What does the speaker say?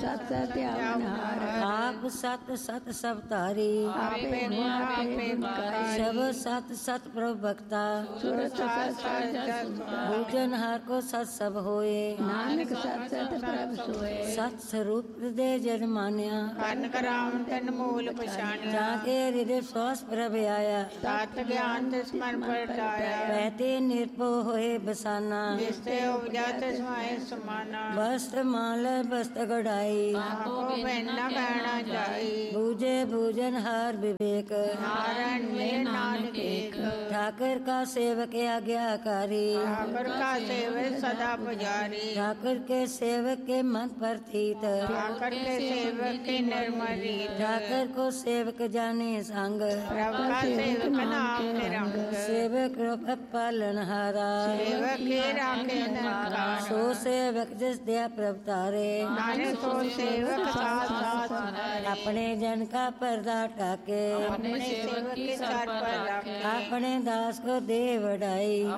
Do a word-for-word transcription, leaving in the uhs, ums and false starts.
सत सत ध्यावनहार। आप सत सत सब तारी आपे गुण आपे गुणकारी। सब सत सत प्रभु भक्ता सुरत सत सत जस सुधारी। पूजन हार को सत सब होए नानक सत सत प्रभ सोए। सत स्वरूप हृदय जन मान्या कन कराम तन मूल पछानिया। जाके हृदय श्वास प्रभ आया तत् ज्ञान तिस्मन परताया। कहते निर्भो होए बसाना जिसते उपजा तिस्माए समाना। वस्त्र माल वस्त्र गढ़ाई आपको पहनना पहना जाई। बूझे भूजन हार विवेक नारायण में नानक एक। ठाकर का सेवक आज्ञाकारी ठाकुर का सेवक सदा पुजारी। ठाकुर के सेवक के मन पर थीत ठाकुर के सेवक के निर्मल रीत। ठाकुर को सेवक जाने संग प्रभु का सेवक नाम निरंग। सेवक रूप पालनहारा सेवक के राखे निरंकार। सो सेवक जिस दया प्रभ तारे नानक सो सेवक साथ साथ। अपने जन का पर्दा टाके अपने सेवक के सर पर रखे। अपने दास को दे बढ़ाई